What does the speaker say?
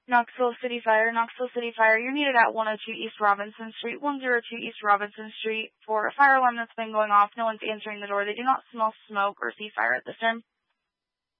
Knoxville City Fire. Knoxville City Fire, you're needed at 102 East Robinson Street, 102 East Robinson Street for a fire alarm that's been going off. No one's answering the door. They do not smell smoke or see fire at this time.